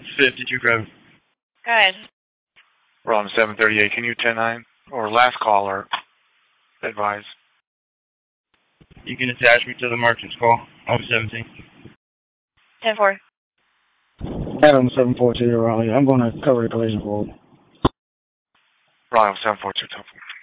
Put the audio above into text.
52 Grove. Go ahead. We're on 738. Can you 10-9? Or last caller, advise. You can attach me to the merchant's call. I'm 17. 10-4. Adam 742 Raleigh. I'm going to cover the collision forward. Raleigh 742, 10-4.